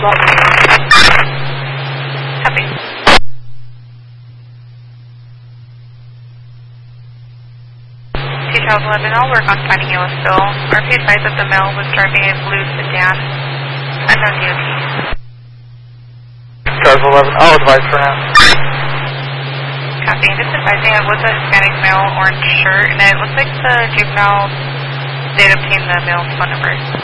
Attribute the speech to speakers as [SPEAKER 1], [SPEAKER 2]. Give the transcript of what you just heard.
[SPEAKER 1] Copy. Charles 11, I'll work on finding Yellow still. RP advised that the male was driving a blue sedan. Unknown DOT.
[SPEAKER 2] Charles 11, I'll advise for now.
[SPEAKER 1] Copy. Just advising it was a Hispanic male, orange shirt, and it looks like the juvenile did obtain the male's phone number.